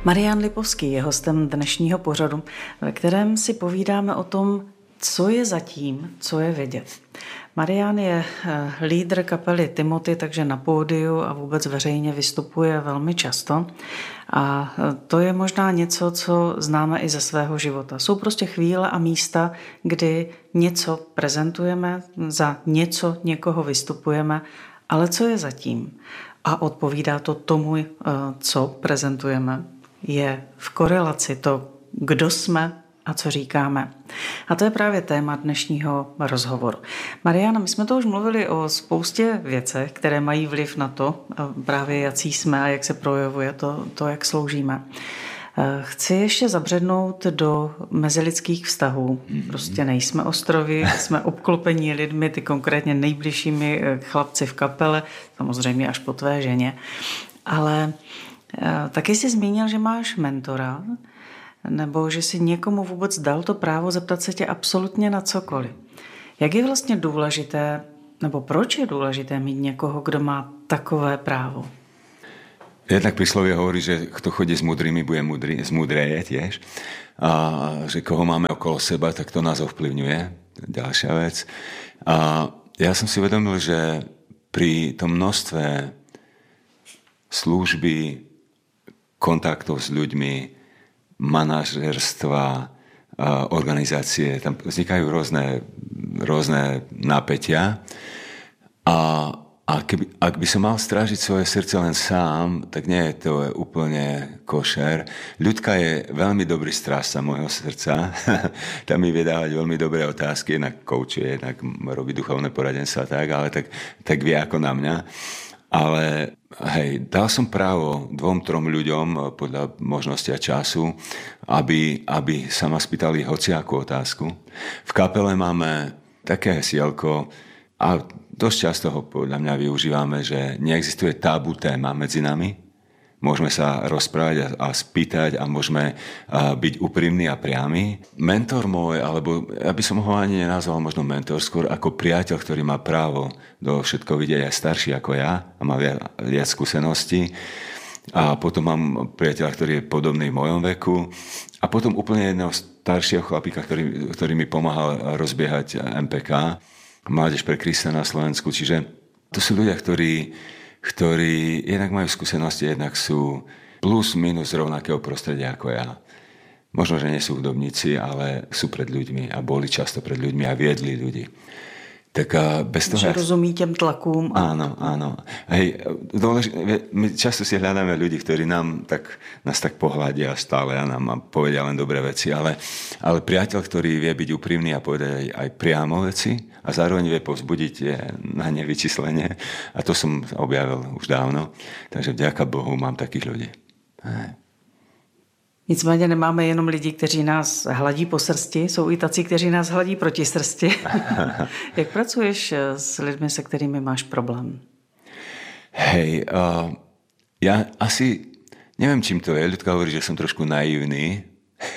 Marián Lipovský je hostem dnešního pořadu, ve kterém si povídáme o tom, co je zatím, co je vidět. Marián je lídr kapely Timothy, takže na pódiu a vůbec veřejně vystupuje velmi často. A to je možná něco, co známe i ze svého života. Jsou prostě chvíle a místa, kdy něco prezentujeme, za něco někoho vystupujeme, ale co je zatím? A odpovídá to tomu, co prezentujeme. Je v korelaci to, kdo jsme a co říkáme. A to je právě téma dnešního rozhovoru. Mariána, my jsme to už mluvili o spoustě věcech, které mají vliv na to, právě jací jsme a jak se projevuje to jak sloužíme. Chci ještě zabřednout do mezilidských vztahů. Prostě nejsme ostrovy, jsme obklopení lidmi, ty konkrétně nejbližšími chlapci v kapele, samozřejmě až po tvé ženě. Ale taky jsi zmínil, že máš mentora, nebo že si někomu vůbec dal to právo zeptat se tě absolutně na cokoliv. Jak je vlastně důležité, nebo proč je důležité mít někoho, kdo má takové právo? Jednak príslovie hovorí, že kto chodí s múdrymi, bude zmúdreje tiež. A že koho máme okolo seba, tak to nás ovplyvňuje. Ďalšia vec. A ja som si uvedomil, že pri tom množstve služby, kontaktov s ľuďmi, manažerstva, organizácie, tam vznikajú rôzne napätia. Ak by som mal strážiť svoje srdce len sám, tak nie je to úplne košer. Ľudka je veľmi dobrý strážca môjho srdca. Tam mi vie dávať veľmi dobré otázky, jednak koučuje, jednak robí duchovné poradenstvo a tak, ale tak vie ako na mňa. Ale hej, dal som právo 2-3 ľuďom podľa možnosti a času, aby sa ma spýtali hociakú otázku. V kapele máme také hesielko a dosť často ho podľa mňa využívame, že neexistuje tabu téma medzi nami. Môžeme sa rozprávať a spýtať a môžeme byť úprimní a priami. Mentor môj, alebo ja by som ho ani nenazval možno mentor, skôr ako priateľ, ktorý má právo do všetko vidieť, aj starší ako ja a má viac skúseností. A potom mám priateľa, ktorý je podobný v mojom veku. A potom úplne jedného staršieho chlapíka, ktorý mi pomáhal rozbiehať MPK, Mládež pre Krista na Slovensku. Čiže to sú ľudia, ktorí jednak majú skúsenosti, jednak sú plus minus rovnakého prostredia ako ja. Možno, že nie sú hudobníci, ale sú pred ľuďmi a boli často pred ľuďmi a viedli ľudí. Tak bez toho... Že rozumí těm tlakům. Áno. Hej, my často si hľadáme ľudí, ktorí nás tak pohľadia stále a nám povedia len dobré veci, ale priateľ, ktorý vie byť úprimný a povedať aj priamo veci a zároveň vie povzbudiť na nevyčíslenie. A to som objavil už dávno. Takže vďaka Bohu mám takých ľudí. Hej. Nicméně nemáme jenom lidi, kteří nás hladí po srsti, jsou i tací, kteří nás hladí proti srsti. Jak pracuješ s lidmi, se kterými máš problém? Hej, ja asi neviem, čím to je. Ľudka hovorí, že som trošku naivný,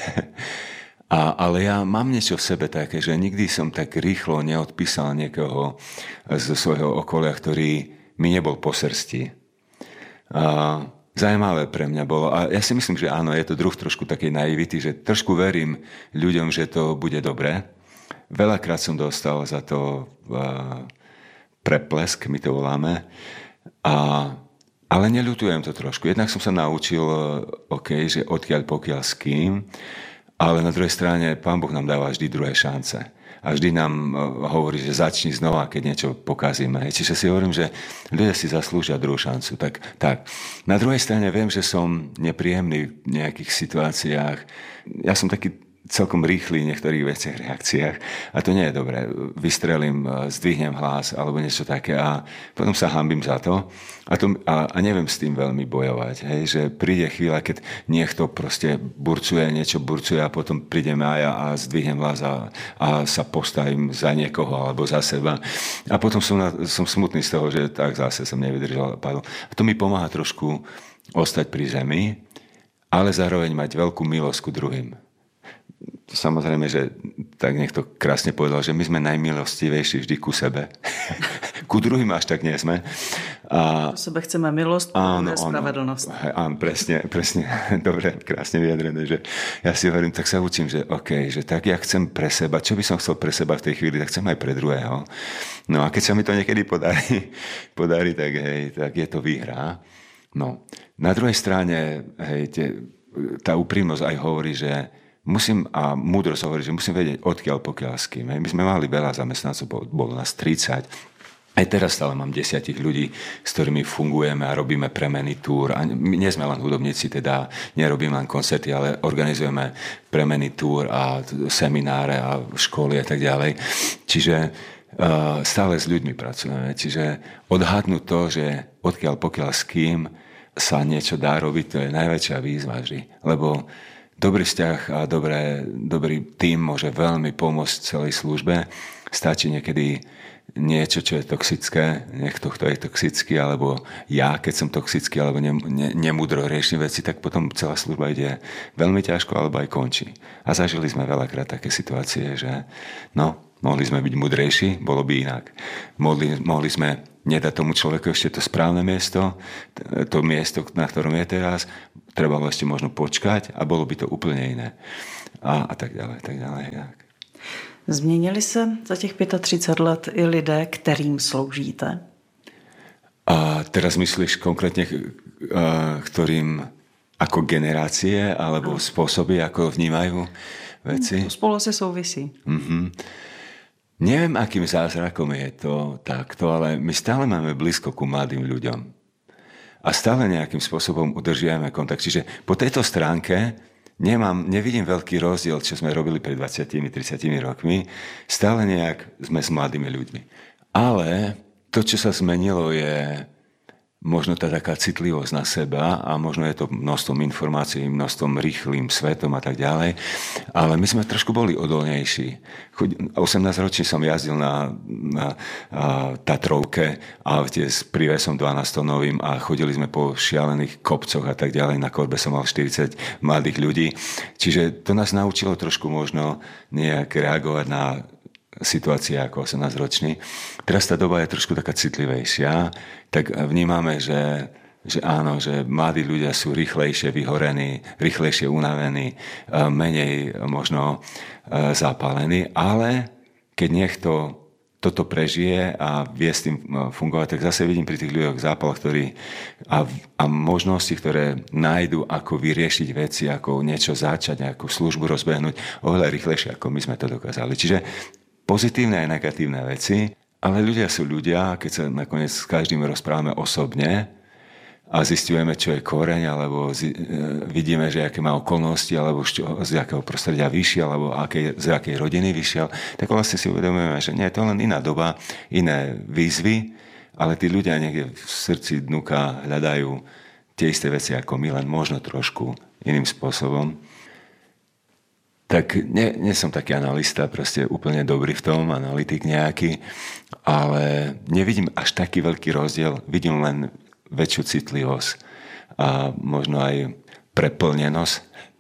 ale ja mám niečo v sebe také, že nikdy som tak rýchlo neodpísal niekoho zo svojho okolia, ktorý mi nebol po srsti. Zajímavé pre mňa bolo. A ja si myslím, že áno, je to druh trošku takej naivity, že trošku verím ľuďom, že to bude dobré. Veľakrát som dostal za to preplesk, my to voláme. Ale neľutujem to trošku. Jednak som sa naučil, že odkiaľ pokiaľ s kým, ale na druhej strane Pán Boh nám dáva vždy druhé šance. A vždy nám hovorí, že začni znova, keď niečo pokazíme. Čiže si hovorím, že ľudia si zaslúžia druhú šancu. Tak. Na druhej strane viem, že som nepríjemný v nejakých situáciách. Ja som taký celkom rýchly v niektorých veciach, reakciách a to nie je dobré. Vystrelím, zdvihnem hlas alebo niečo také a potom sa hanbím za to a neviem s tým veľmi bojovať. Hej? Že príde chvíľa, keď niekto proste niečo burcuje a potom prídem aj ja a zdvihnem hlas a sa postavím za niekoho alebo za seba a potom som smutný z toho, že tak zase som nevydržal a padol. A to mi pomáha trošku ostať pri zemi, ale zároveň mať veľkú milosť ku druhým. Samozrejme, že tak niekto krásne povedal, že my sme najmilostivejší vždy ku sebe. Ku druhým až tak nie sme. A do sebe chceme milost, áno, spravedlnosť. Áno, presne, dobre, krásne vyjadrené, že ja si hovorím, tak sa učím, že OK, že tak ja chcem pre seba, čo by som chcel pre seba v tej chvíli, tak chcem aj pre druhého. No a keď sa mi to niekedy podarí tak, hej, tak je to výhra. No, na druhej strane, hej, tá úprimnosť aj hovorí, že a múdrosť hovorí, že musím vedieť odkiaľ pokiaľ s kým. Hej. My sme mali veľa zamestnancov, bolo nás 30. Aj teraz stále mám 10 ľudí, s ktorými fungujeme a robíme premeny túr. A my nie sme len hudobníci, teda nerobíme len koncerty, ale organizujeme premeny túr a semináre a školy a tak ďalej. Čiže stále s ľuďmi pracujeme. Čiže odhadnúť to, že odkiaľ pokiaľ s kým sa niečo dá robiť, to je najväčšia výzva vždy. Lebo dobrý vzťah a dobrý tím môže veľmi pomôcť celej službe. Stačí niekedy niečo, čo je toxické, niekto, kto je toxický, alebo ja, keď som toxický, alebo nemúdro riešim veci, tak potom celá služba ide veľmi ťažko, alebo aj končí. A zažili sme veľakrát také situácie, že mohli sme byť múdrejší, bolo by inak. Mohli sme nedať tomu človeku ešte to správne miesto, to miesto, na ktorom je teraz, trebalo ešte možno počkať a bolo by to úplne iné. A tak ďalej, tak ďalej. Tak. Změnili se za těch 35 let i lidé, kterým sloužíte? A teraz myslíš konkrétne, ktorým ako generácie alebo spôsoby, ako vnímajú veci? To spolu asi souvisí. Neviem, akým zázrakom je to takto, ale my stále máme blízko ku mladým ľuďom. A stále nejakým spôsobom udržiavame kontakt. Čiže po tejto stránke nevidím veľký rozdiel, čo sme robili pred 20-30 rokmi. Stále nejak sme s mladými ľuďmi. Ale to, čo sa zmenilo, je možno tá taká citlivosť na seba a možno je to množstvom informácií, množstvom rýchlým svetom a tak ďalej. Ale my sme trošku boli odolnejší. 18-ročný som jazdil na Tatrovke aute s prívesom 12-tonovým a chodili sme po šialených kopcoch a tak ďalej. Na korbe som mal 40 mladých ľudí. Čiže to nás naučilo trošku možno nejak reagovať na situácia ako 18-ročný. Teraz tá doba je trošku taká citlivejšia, tak vnímame, že áno, že mladí ľudia sú rýchlejšie vyhorení, rýchlejšie unavení, menej možno zapálení, ale keď niekto toto prežije a vie s tým fungovať, tak zase vidím pri tých ľuďoch zápal, a možnosti, ktoré nájdu, ako vyriešiť veci, ako niečo začať, nejakú službu rozbehnúť, oveľa rýchlejšie, ako my sme to dokázali. Čiže pozitívne aj negatívne veci, ale ľudia sú ľudia, keď sa nakoniec s každým rozprávame osobne a zistujeme, čo je koreň, alebo vidíme, že aké má okolnosti, alebo z akého prostredia vyšiel, alebo z akej rodiny vyšiel, tak vlastne si uvedomujeme, že nie je to len iná doba, iné výzvy, ale tí ľudia niekde v srdci dnuka hľadajú tie isté veci ako my, len možno trošku iným spôsobom. Tak nie som taký analista, proste úplne dobrý v tom, analytik nejaký, ale nevidím až taký veľký rozdiel, vidím len väčšiu citlivosť a možno aj preplnenosť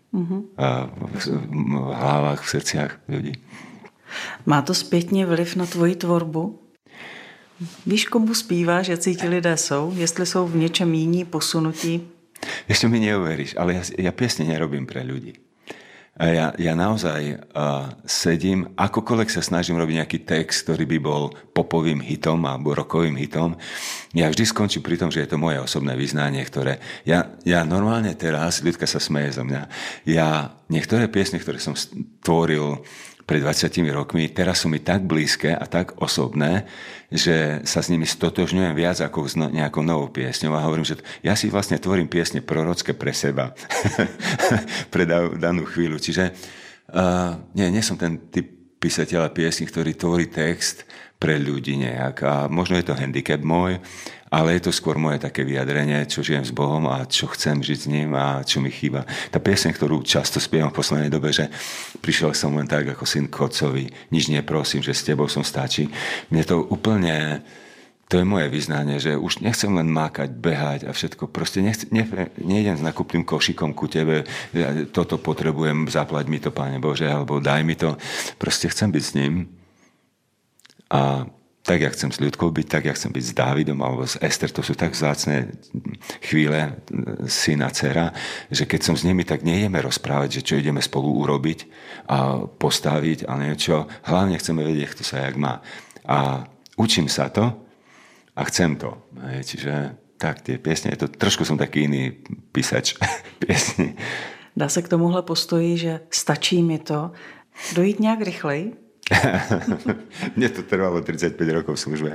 v hlavách, v srdciach ľudí. Má to zpětně vliv na tvoji tvorbu? Víš, komu zpíváš, jací ti lidé jsou? Jestli jsou v něčem jiní posunutí? Ešte mi neuveríš, ale ja piesne nerobím pre ľudí. Ja naozaj sedím, akokoľvek sa snažím robiť nejaký text, ktorý by bol popovým hitom alebo rockovým hitom, ja vždy skončím pri tom, že je to moje osobné vyznanie, ktoré ja normálne teraz, ľudka sa smeje zo mňa, niektoré piesne, ktoré som tvoril pred 20 rokmi, teraz sú mi tak blízke a tak osobné, že sa s nimi stotožňujem viac ako s nejakou novou piesňou a hovorím, že ja si vlastne tvorím piesne prorocké pre seba pre danú chvíľu. Čiže nie som ten typ písateľa piesní, ktorý tvorí text pre ľudí nejak. A možno je to handicap môj, ale je to skôr moje také vyjadrenie, čo žijem s Bohom a čo chcem žiť s ním a čo mi chýba. Tá pieseň, ktorú často spievam v poslednej dobe, že prišiel som len tak ako syn k otcovi, nič neprosím, že s tebou som stačí. Mne to úplne, to je moje vyznanie, že už nechcem len mákať, behať a všetko. Proste nejdem s nakupným košikom ku tebe, toto potrebujem, zaplať mi to, Pane Bože, alebo daj mi to. Proste chcem byť s ním. A tak ja chcem s ľudkou byť, tak ja chcem byť s Dávidom alebo s Ester. To sú tak vzácne chvíle, syn a dcera, že keď som s nimi, tak nejdeme rozprávať, že čo ideme spolu urobiť a postaviť a niečo. Hlavne chceme vedieť, kto sa jak má. A učím sa to a chcem to. Čiže tak, tie piesne, je to, trošku som taký iný písač piesni. Dá se k tomuhle postoji, že stačí mi to dojít nějak rychleji? Mne to trvalo 35 rokov v službe.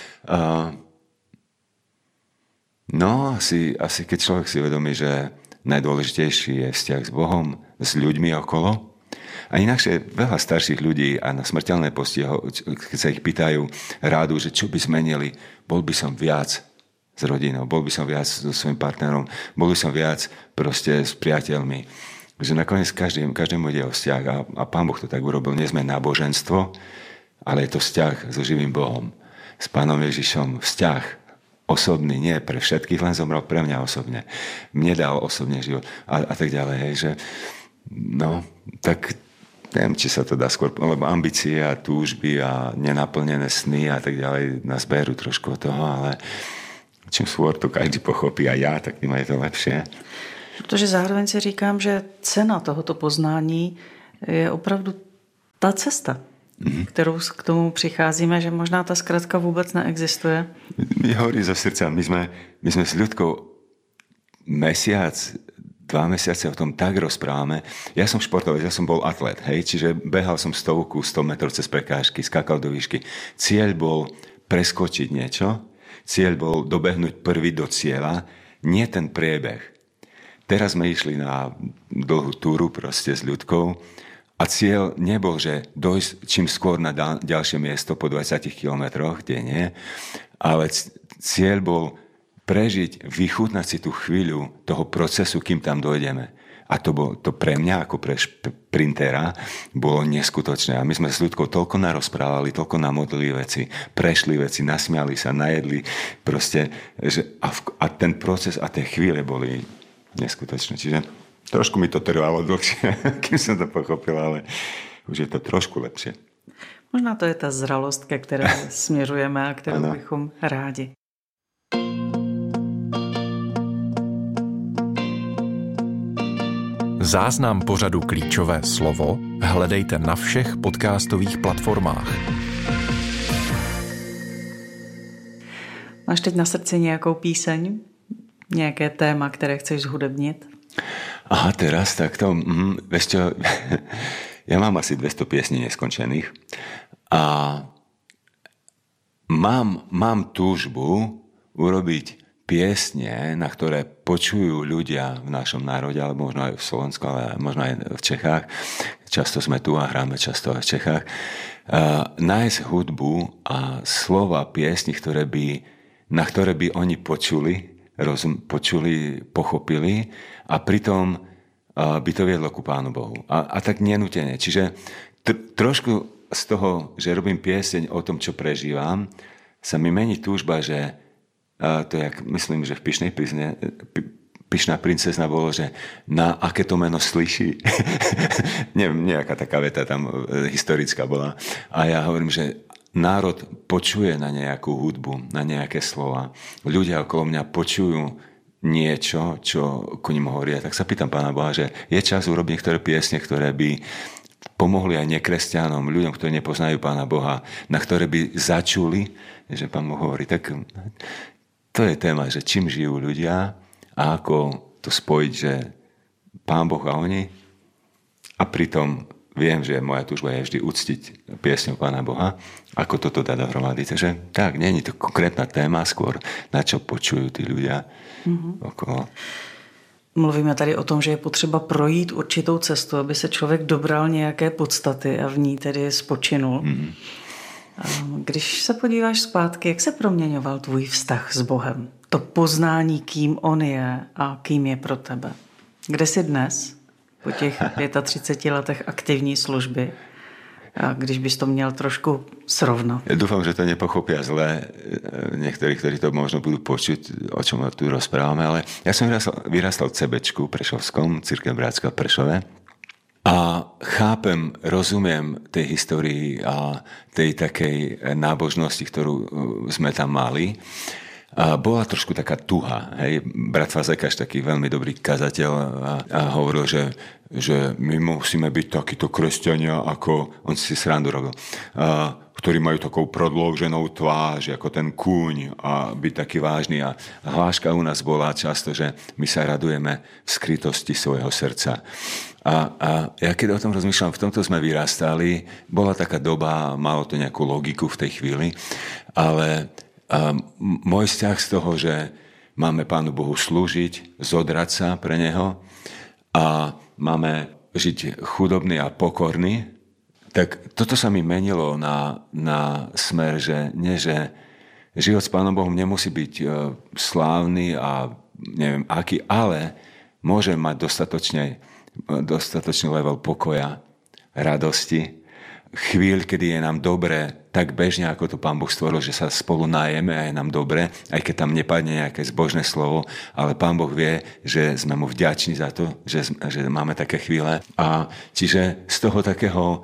No, asi keď človek si uvedomí, že najdôležitejší je vzťah s Bohom, s ľuďmi okolo. A inakšie veľa starších ľudí a na smrteľné postihy, keď sa ich pýtajú rádu, že čo by zmenili, bol by som viac s rodinou, bol by som viac so svojím partnerom, bol by som viac proste s priateľmi. Že nakoniec každému ide o vzťah a Pán Boh to tak urobil. Nie sme náboženstvo, ale je to vzťah so živým Bohom. S Pánom Ježišom vzťah osobný, nie pre všetkých, len zomrel pre mňa osobne. Mne dal osobne život a tak ďalej. Hej, že, no, tak neviem, či sa to dá skôr, lebo ambície a túžby a nenaplnené sny a tak ďalej nás berú trošku od toho, ale čím skôr to každý pochopí a ja, tak tým je to lepšie. Protože zároveň si říkám, že cena tohoto poznání je opravdu ta cesta, kterou k tomu přicházíme, že možná ta zkratka vůbec neexistuje. Mi hovorí zo srdca, my sme s ľudkou mesiac, 2 mesiace o tom tak rozprávame. Ja som športovec, ja som bol atlet, hej, čiže behal som 100 metrov cez prekážky, skákal do výšky. Cieľ bol preskočiť niečo, cieľ bol dobehnúť prvý do cieľa, nie ten priebeh. Teraz sme išli na dlhú túru proste s ľudkou a cieľ nebol, že dojsť čím skôr na ďalšie miesto po 20 kilometroch, kde nie, ale cieľ bol prežiť, vychutnať si tú chvíľu toho procesu, kým tam dojdeme. A to pre mňa, ako pre šprintera, bolo neskutočné. A my sme s ľudkou toľko narozprávali, toľko namodlili veci, prešli veci, nasmiali sa, najedli. Proste, že a ten proces a tie chvíle boli neskutočné. Čiže trošku mi to trvalo dlhšie, kým som to pochopil, ale už je to trošku lepšie. Možná to je ta zralost, ke které směřujeme a kterou bychom rádi. Záznam pořadu Klíčové slovo hledejte na všech podcastových platformách. Máš teď na srdci nějakou píseň? Nějaké téma, které chceš zhudebnit? Aha, teraz takto. Vieš čo, ja mám asi 200 piesní neskončených a mám túžbu urobiť piesne, na ktoré počujú ľudia v našom národe, alebo možno aj v Slovensku, ale možno aj v Čechách. Často sme tu a hráme často aj v Čechách. Nájsť hudbu a slova piesni, na ktoré by oni počuli, pochopili a pritom by to viedlo ku Pánu Bohu. A tak nenútene. Čiže trošku z toho, že robím pieseň o tom, čo prežívam, sa mi mení túžba, že to jak myslím, že v Pyšná princezna bolo, že na aké to meno slyší. Nejaká taká veta tam historická bola. A ja hovorím, že národ počuje na nejakú hudbu, na nejaké slova. Ľudia okolo mňa počujú niečo, čo ku nim hovoria. Tak sa pýtam Pána Boha, že je čas urobiť niektoré piesne, ktoré by pomohli aj nekresťanom, ľuďom, ktorí nepoznajú Pána Boha, na ktoré by začuli, že Pán Boh hovorí. Tak to je téma, že čím žijú ľudia a ako to spojiť, že Pán Boh a oni a pritom viem, že moja túžba je vždy uctiť piesňu Pána Boha, ako toto dá dohromady. Takže tak, nie je to konkrétna téma, skôr na čo počujú tí ľudia okolo. Mluvíme tady o tom, že je potřeba projít určitou cestu, aby se člověk dobral nějaké podstaty a v ní tedy spočinul. Když se podíváš zpátky, jak se proměňoval tvůj vztah s Bohem? To poznání, kým on je a kým je pro tebe. Kde jsi dnes? Po těch 35 letech aktivní služby, a když bys to měl trošku srovnat. Ja dúfam, že to nepochopia zle niektorí, ktorí to možno budú počuť, o čom tu rozprávame, ale ja som vyrastal v CBčku Prešovskom, Cirkev Bratská v Prešove A chápem, rozumiem tej histórii a tej takej nábožnosti, ktorú sme tam mali. A bola trošku taká tuha. Hej. Brat Fazekáš, taký veľmi dobrý kazateľ, a hovoril, že my musíme byť takíto kresťania, ako on si srandu robil, ktorí majú takou prodloženou tvář, ako ten kúň, a byť taký vážny. A hláška u nás bola často, že my sa radujeme v skrytosti svojho srdca. A ja keď o tom rozmýšľam, v tomto sme vyrastali, bola taká doba, malo to nejakú logiku v tej chvíli, ale môj vzťah z toho, že máme Pánu Bohu slúžiť, zodrať sa pre Neho a máme žiť chudobný a pokorný, tak toto sa mi menilo na smer, že život s Pánom Bohom nemusí byť slávny a neviem aký, ale môže mať dostatočný level pokoja, radosti, chvíľ, kedy je nám dobre, tak bežne, ako to Pán Boh stvoril, že sa spolu nájeme a je nám dobre, aj keď tam nepadne nejaké zbožné slovo, ale Pán Boh vie, že sme mu vďační za to, že máme také chvíle. A čiže z toho takého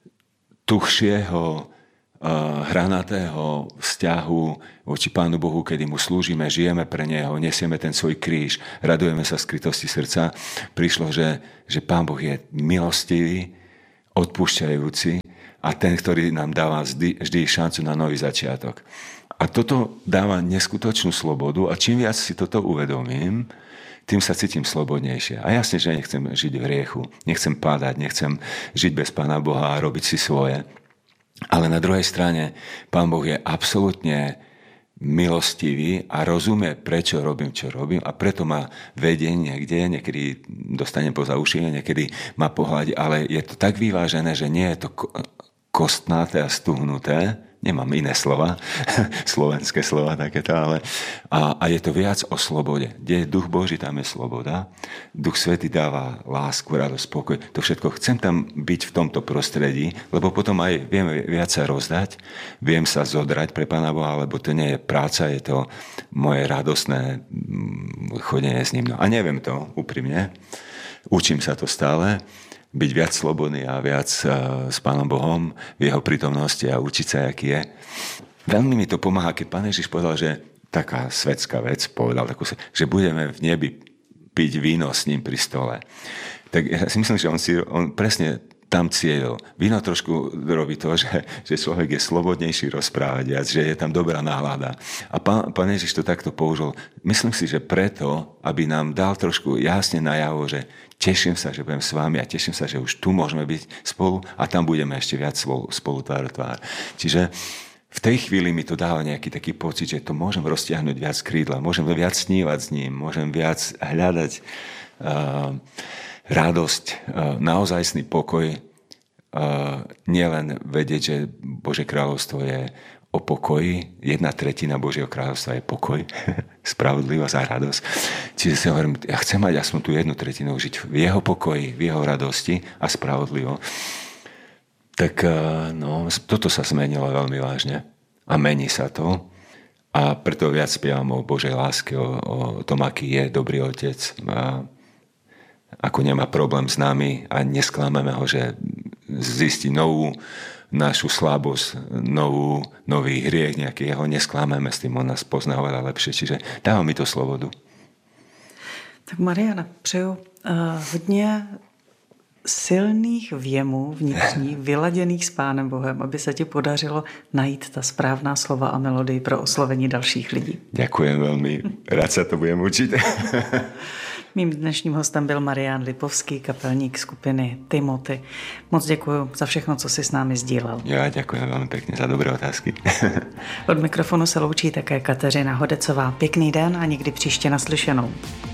tuchšieho, hranatého vzťahu voči Pánu Bohu, kedy mu slúžime, žijeme pre Neho, nesieme ten svoj kríž, radujeme sa v skrytosti srdca, prišlo, že Pán Boh je milostivý, odpúšťajúci a ten, ktorý nám dáva vždy šancu na nový začiatok. A toto dáva neskutočnú slobodu a čím viac si toto uvedomím, tým sa cítim slobodnejšie. A jasne, že nechcem žiť v hriechu, nechcem padať, nechcem žiť bez Pána Boha a robiť si svoje. Ale na druhej strane Pán Boh je absolútne milostivý a rozumie, prečo robím, čo robím, a preto ma vedie niekedy dostanem poza uši, niekedy ma pohľadí, ale je to tak vyvážené, že nie je to kostnaté a stuhnuté, nemám iné slova, slovenské slova takéto, ale a je to viac o slobode. Kde je Duch Boží, tam je sloboda. Duch Svätý dáva lásku, radosť, pokoj. To všetko. Chcem tam byť v tomto prostredí, lebo potom aj viem viac sa rozdať, viem sa zodrať pre Pána Boha, lebo to nie je práca, je to moje radosné chodenie s ním. No, a neviem to úprimne. Učím sa to stále. Byť viac slobodný a viac s Pánom Bohom v jeho prítomnosti a učiť sa, aký je. Veľmi mi to pomáha, keď Pán Ježiš povedal, že taká svetská vec, povedal takú, že budeme v nebi piť víno s ním pri stole. Tak ja si myslím, že on presne tam cieľil. Víno trošku robí to, že človek je slobodnejší rozprávať viac, že je tam dobrá nálada. A Pán Ježiš to takto použil. Myslím si, že preto, aby nám dal trošku jasne najavo, že teším sa, že budem s vami a teším sa, že už tu môžeme byť spolu a tam budeme ešte viac spolu tvár tvár. Čiže v tej chvíli mi to dáva nejaký taký pocit, že to môžem roztiahnuť viac krídla, môžem viac snívať s ním, môžem viac hľadať radosť, naozajstný pokoj, nielen vedieť, že Božie kráľovstvo je o pokoji, 1/3 Božieho kráľovstva je pokoj, spravodlivosť a radosť. Čiže si hovorím, ja chcem mať aspoň tú 1/3 žiť v jeho pokoji, v jeho radosti a spravodlivo. Tak toto sa zmenilo veľmi vážne a mení sa to. A preto viac spievam o Božej láske, o tom, aký je dobrý otec, a ako nemá problém s nami a nesklameme ho, že zistí novú našu slabosť, nový hriech nejaký, ho nesklameme s tým, on nás pozná oveľa lepšie, čiže dáva mi to slobodu. Tak Mariana, přeju hodně silných věmů vnitřních, vyladěných s Pánem Bohem, aby se ti podařilo najít ta správná slova a melodii pro oslovení dalších lidí. Ďakujem veľmi, rád sa to budem učiť. Mým dnešním hostem byl Marián Lipovský, kapelník skupiny Timothy. Moc děkuji za všechno, co jsi s námi sdílel. Ja ďakujem veľmi pekne za dobré otázky. Od mikrofonu se loučí také Kateřina Hodecová. Pěkný den a někdy příště naslyšenou.